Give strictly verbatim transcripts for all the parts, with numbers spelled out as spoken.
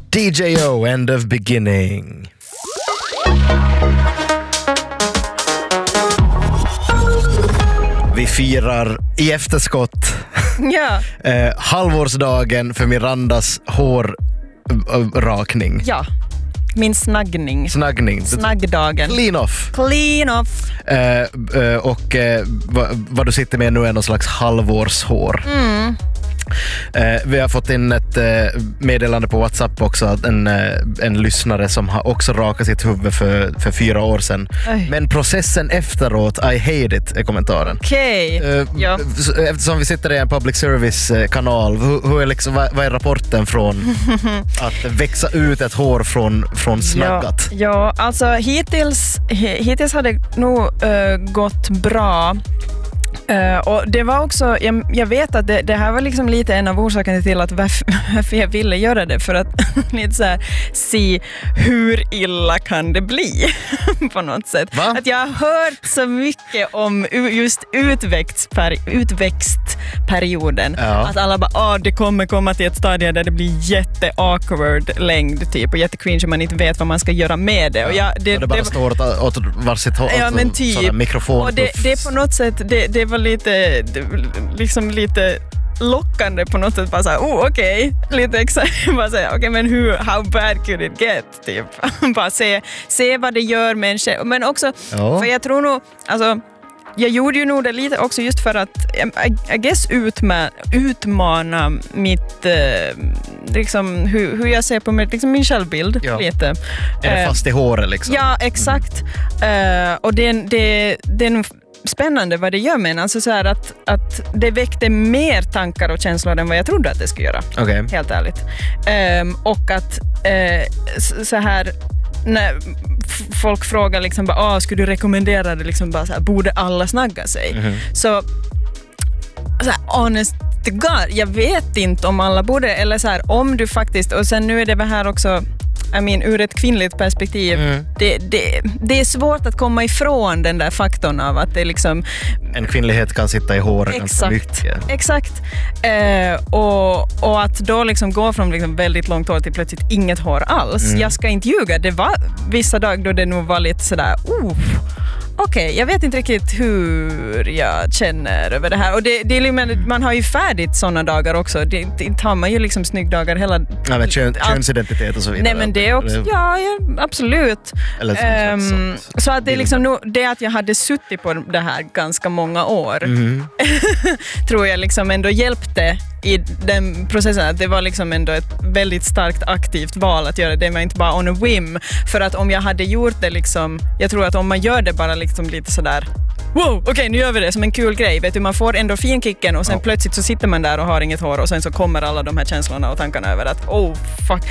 D J O, End of Beginning. Vi firar i efterskott Ja. eh, halvårsdagen för Mirandas hårrakning. Ja, min snaggning. Snaggning. Snaggdagen. Clean off. Clean off. Eh, eh, och eh, vad, vad du sitter med nu är någon slags halvårshår. Mm. Eh, vi har fått in ett eh, meddelande på WhatsApp också, att en, eh, en lyssnare som har också rakat sitt huvud för, för fyra år sedan. Oj. Men processen efteråt, I hate it, är kommentaren. Okej. Eh, Ja. Eftersom vi sitter i en public service-kanal, hur, hur är liksom, vad, vad är rapporten från att växa ut ett hår från, från snaggat? Ja, ja, alltså hittills, hittills har det nog uh, gått bra. Uh, och det var också, jag, jag vet att det, det här var liksom lite en av orsakerna till att varför, varför jag ville göra det, för att lite så här, se hur illa kan det bli på något sätt. Va? Att jag har hört så mycket om just utväxtperi- utväxtperioden, Ja. att alla bara, ah, det kommer komma till ett stadie där det blir jätte-awkward längd typ, och jättecringe och man inte vet vad man ska göra med det. Och jag, det, Och det bara det, står åt, åt varsitt håll, Ja, men typ. mikrofon. Och det, det är på något sätt, det, det var lite, det, liksom lite lockande på något sätt, bara såhär, oh okej, okay. Lite exakt, bara säga, okej okay, men hur, how bad could it get, typ. Bara se, se vad det gör med en tjej, men också, Ja. för jag tror nog, alltså, jag gjorde ju nog det lite också just för att I, I guess utma, utmana mitt eh, liksom, hur, hur jag ser på mig, liksom min självbild. Ja. Lite. Är det Eh, fast i håret liksom? Ja, exakt. Mm. Uh, och det, det, det är nog spännande vad det gör med en. Alltså så här att, att det väckte mer tankar och känslor än vad jag trodde att det skulle göra. Okej. Helt ärligt. Um, och att uh, så här, när f- folk frågar liksom bara, ah, skulle du rekommendera det liksom bara så här, borde alla snagga sig? Mhm. Så, så här, honest to God, jag vet inte om alla borde, eller så här, om du faktiskt, och sen nu är det väl här också, I mean, ur ett kvinnligt perspektiv, Mm. det, det, det är svårt att komma ifrån den där faktorn av att det liksom... En kvinnlighet kan sitta i håret ganska Exakt, mycket. exakt. Eh, och, och att då liksom gå från liksom väldigt långt hår till plötsligt inget hår alls. Mm. Jag ska inte ljuga, det var vissa dagar då det nog var lite sådär, oh, okej, okay, jag vet inte riktigt hur jag känner över det här. Och det, det är, men man har ju färdigt sådana dagar också. Det, det tar man ju liksom snygdagar hela... Ja, men kön, könsidentitet och så vidare. Nej, men det är också, ja, ja absolut. Eller så, Um, så, så, så att det är liksom nog, det att jag hade suttit på det här ganska många år Mm. tror jag liksom ändå hjälpte i den processen, att det var liksom ändå ett väldigt starkt aktivt val att göra det. Det var inte bara on a whim, för att om jag hade gjort det liksom, jag tror att om man gör det bara liksom lite sådär, wow, okej, okay, nu gör vi det som en kul grej, vet du, man får endorfinkicken och sen Ja. plötsligt så sitter man där och har inget hår och sen så kommer alla de här känslorna och tankarna över att oh fuck,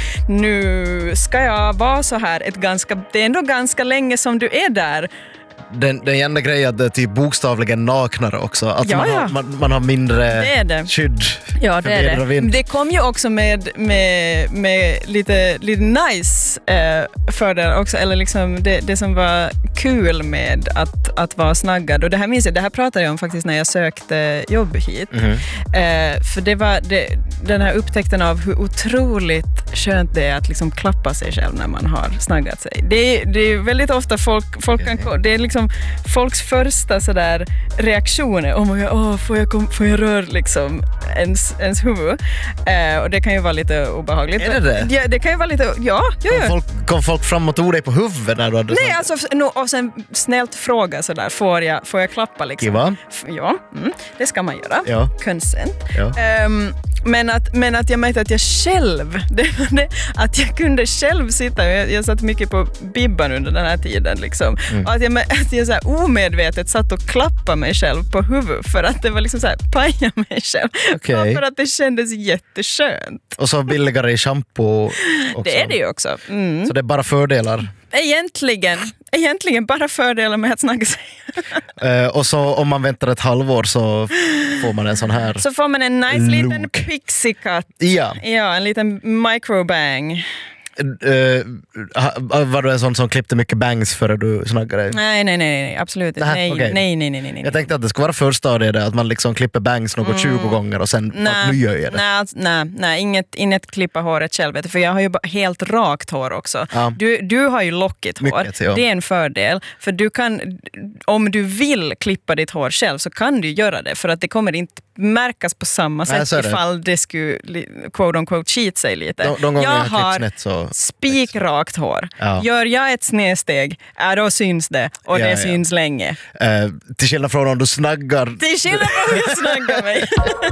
nu ska jag vara så här ett ganska, det är ändå ganska länge som du är där. Den, den enda grejen att det är typ bokstavligen naknare också. Att Ja, man, ja. har, man, man har mindre Det är det. skydd Ja, för det är väder och det. vind. Det kom ju också med, med, med lite, lite nice eh, fördelar också, eller liksom det, det som var kul med att, att vara snaggad. Och det här minns jag, det här pratade jag om faktiskt när jag sökte jobb hit. Mhm. Eh, för det var det, den här upptäckten av hur otroligt skönt det är att liksom klappa sig själv när man har snaggat sig. Det är, det är väldigt ofta folk, folk kan, det är liksom folks första sådär reaktioner om oh, oh, får, jag kom, får jag röra liksom ens, ens huvud. Eh, och det kan ju vara lite obehagligt. Är det det? Ja, det kan ju vara lite, ja, ja, Kom, ja. folk, kom folk fram och tog dig på huvudet när du hade Nej, alltså, no, och sen snällt fråga sådär, får jag, får jag klappa liksom? Kiva. F- Ja, mm, det ska man göra. Ja. Consent. Ja. Ehm, men, att, men att jag märkte att jag själv, det var det, att jag kunde själv sitta, jag, jag satt mycket på bibban under den här tiden liksom, Mm. och att jag, att jag så här omedvetet satt och klappade mig själv på huvudet för att det var liksom så här, paja mig själv. Okej. För att det kändes jätteskönt. Och så billigare i shampoo också. Det är det ju också. Mm. Så det är bara fördelar. Egentligen, egentligen bara fördelar med att snagga sig. Eh, och så om man väntar ett halvår så får man en sån här. Så får man en nice Look. liten pixie cut. Ja. Ja, en liten microbang. uh, var du en sån som klippte mycket bangs före du snaggade? Nej, nej, nej, nej absolut inte. Nej, okay. nej, nej, nej, nej, nej. Jag tänkte att det skulle vara första av det där, att man liksom klipper bangs något mm. tjugo gånger och sen nej, nu gör jag det. Nej, nej, nej inget, inget klippa håret själv. Vet du, för jag har ju helt rakt hår också. Ja. Du, du har ju lockigt hår. Mycket, ja. Det är en fördel. För du kan, om du vill klippa ditt hår själv så kan du göra det. För att det kommer inte märkas på samma sätt nej, ifall det skulle quote on quote cheat sig lite. De, de jag, jag har snett, så... spikrakt hår. Ja. Gör jag ett snedsteg, ja, då syns det. Och ja, det ja. syns länge. Uh, till skillnad från om du snaggar... Till skillnad från om jag snaggar mig.